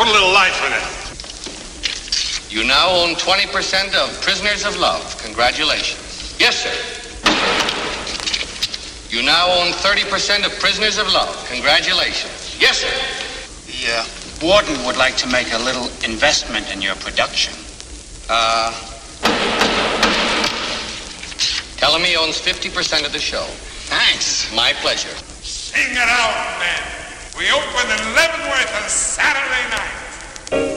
Put a little life in it. You now own 20% of Prisoners of Love. Congratulations. Yes, sir. You now own 30% of Prisoners of Love. Congratulations. Yes, sir. The warden would like to make a little investment in your production. Tell him he owns 50% of the show. Thanks. My pleasure. Sing it out, man. We open in Leavenworth on Saturday night.